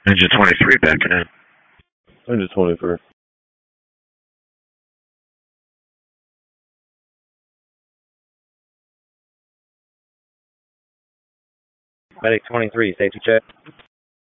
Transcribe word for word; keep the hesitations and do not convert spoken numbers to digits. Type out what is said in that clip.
Engine twenty-three backing in. Engine twenty-three. Medic twenty-three, safety check.